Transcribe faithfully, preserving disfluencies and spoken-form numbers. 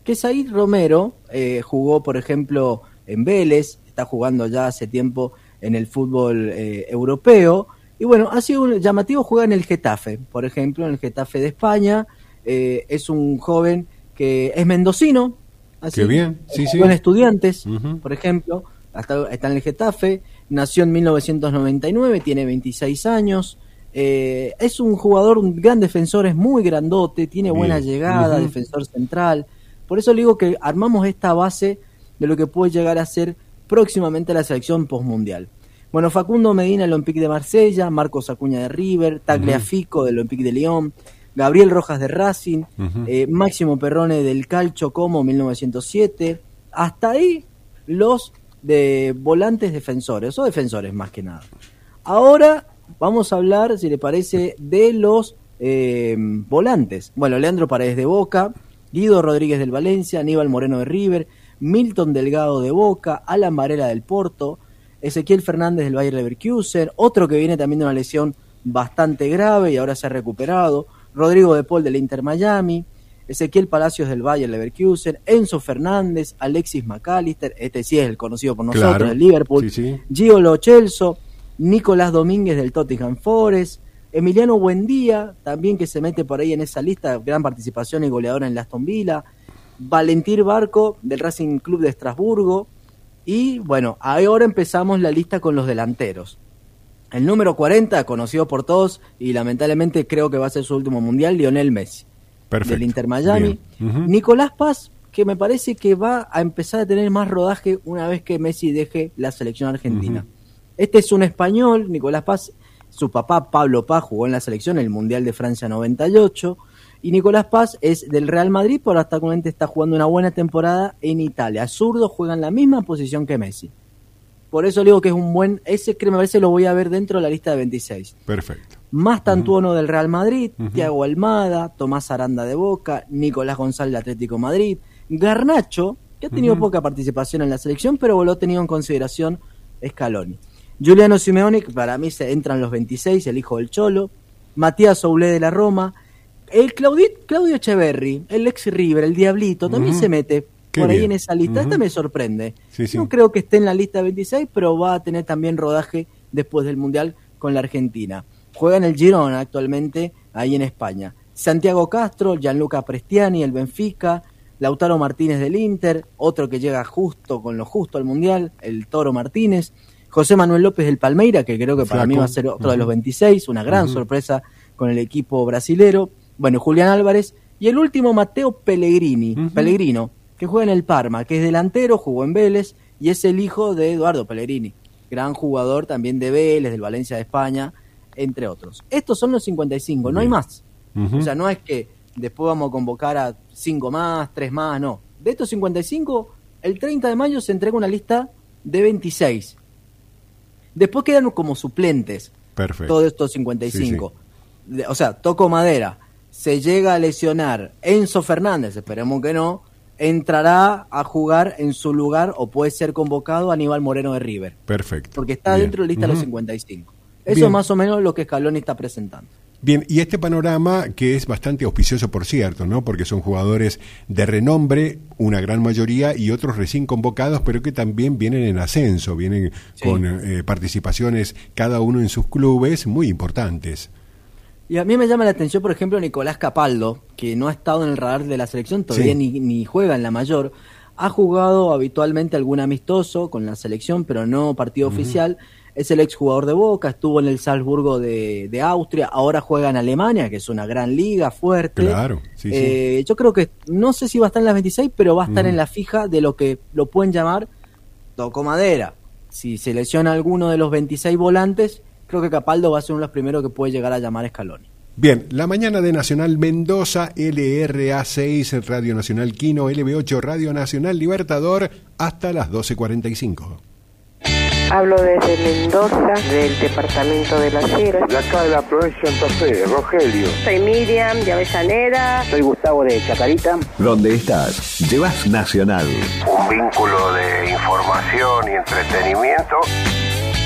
que Said Romero eh, jugó, por ejemplo, en Vélez, está jugando ya hace tiempo en el fútbol eh, europeo, y bueno, ha sido un llamativo, juega en el Getafe, por ejemplo, en el Getafe de España, eh, es un joven que es mendocino, así, qué bien, sí, sí. En Estudiantes, uh-huh. por ejemplo, hasta, está en el Getafe, nació en mil novecientos noventa y nueve, tiene veintiséis años, eh, es un jugador, un gran defensor, es muy grandote, tiene bien. buena llegada, uh-huh. defensor central. Por eso le digo que armamos esta base de lo que puede llegar a ser próximamente la selección postmundial. Bueno, Facundo Medina del Olympique de Marsella, Marcos Acuña de River, Tagliafico uh-huh. del Olympique de Lyon, Gabriel Rojas de Racing, uh-huh. eh, Máximo Perrone del Calcio Como mil novecientos siete. Hasta ahí los de volantes defensores, o defensores más que nada. Ahora vamos a hablar, si le parece, de los eh, volantes. Bueno, Leandro Paredes de Boca, Guido Rodríguez del Valencia, Aníbal Moreno de River, Milton Delgado de Boca, Alan Varela del Porto, Ezequiel Fernández del Bayer Leverkusen, otro que viene también de una lesión bastante grave y ahora se ha recuperado, Rodrigo de Paul del Inter Miami, Ezequiel Palacios del Bayer Leverkusen, Enzo Fernández, Alexis McAllister, este sí es el conocido por nosotros, claro. del Liverpool, sí, sí. Gio Lo Celso, Nicolás Domínguez del Tottenham Forest, Emiliano Buendía, también que se mete por ahí en esa lista, gran participación y goleador en el Aston Villa, Valentín Barco del Racing Club de Estrasburgo, y bueno, ahora empezamos la lista con los delanteros. El número cuarenta, conocido por todos, y lamentablemente creo que va a ser su último mundial, Lionel Messi, Perfecto. del Inter Miami. Uh-huh. Nicolás Paz, que me parece que va a empezar a tener más rodaje una vez que Messi deje la selección argentina. Uh-huh. Este es un español, Nicolás Paz. Su papá, Pablo Paz, jugó en la selección, el Mundial de Francia noventa y ocho, y Nicolás Paz es del Real Madrid, pero hasta actualmente está jugando una buena temporada en Italia. Zurdo, juega en la misma posición que Messi. Por eso digo que es un buen, ese que me parece lo voy a ver dentro de la lista de veintiséis. Perfecto. Más Tantuono uh-huh. del Real Madrid, uh-huh. Thiago Almada, Tomás Aranda de Boca, Nicolás González del Atlético Madrid, Garnacho, que ha tenido uh-huh. poca participación en la selección, pero lo ha tenido en consideración Scaloni. Giuliano Simeone, que para mí se entran los veintiséis, el hijo del Cholo, Matías Soulé de la Roma, el Claudit, Claudio Echeverri, el ex River, el Diablito, también uh-huh. se mete Qué por ahí bien. en esa lista. Uh-huh. Esta me sorprende. Sí, sí. No creo que esté en la lista de veintiséis, pero va a tener también rodaje después del Mundial con la Argentina. Juega en el Girona actualmente, ahí en España. Santiago Castro, Gianluca Prestiani, el Benfica, Lautaro Martínez del Inter, otro que llega justo con lo justo al Mundial, el Toro Martínez, José Manuel López del Palmeira, que creo que para Flaco. mí va a ser otro uh-huh. de los veintiséis, una gran uh-huh. sorpresa con el equipo brasilero. Bueno, Julián Álvarez, y el último Matteo Pellegrini, uh-huh. Pellegrino, que juega en el Parma, que es delantero, jugó en Vélez, y es el hijo de Eduardo Pellegrini, gran jugador también de Vélez, del Valencia de España, entre otros. Estos son los cincuenta y cinco, no hay más. Uh-huh. O sea, no es que después vamos a convocar a cinco más, tres más, no. De estos cincuenta y cinco, el treinta de mayo se entrega una lista de veintiséis. Después quedan como suplentes. Perfecto. Todos estos cincuenta y cinco. Sí, sí. O sea, toco madera. Se llega a lesionar Enzo Fernández, esperemos que no, entrará a jugar en su lugar o puede ser convocado Aníbal Moreno de River. Perfecto. Porque está Bien. dentro de la lista uh-huh. de los cincuenta y cinco. Eso Bien. es más o menos lo que Scaloni está presentando. Bien, y este panorama que es bastante auspicioso, por cierto, ¿no? Porque son jugadores de renombre, una gran mayoría, y otros recién convocados, pero que también vienen en ascenso, vienen sí. con eh, participaciones cada uno en sus clubes muy importantes. Y a mí me llama la atención, por ejemplo, Nicolás Capaldo, que no ha estado en el radar de la selección, todavía sí. ni, ni juega en la mayor. Ha jugado habitualmente algún amistoso con la selección, pero no partido uh-huh. oficial. Es el exjugador de Boca, estuvo en el Salzburgo de, de Austria, ahora juega en Alemania, que es una gran liga, fuerte. Claro, sí, eh, sí. Yo creo que, no sé si va a estar en las veintiséis, pero va a estar uh-huh. en la fija de lo que lo pueden llamar toco madera. Si se lesiona alguno de los veintiséis volantes, creo que Capaldo va a ser uno de los primeros que puede llegar a llamar Scaloni. Bien, la mañana de Nacional Mendoza, L R A seis, Radio Nacional Quino, L B ocho, Radio Nacional Libertador, hasta las doce cuarenta y cinco. Hablo desde Mendoza, del departamento de Las Heras. De acá de la provincia de Santa Fe, Rogelio. Soy Miriam, de Avellaneda. Soy Gustavo, de Chacarita. ¿Dónde estás? Llevas Nacional. Un vínculo de información y entretenimiento.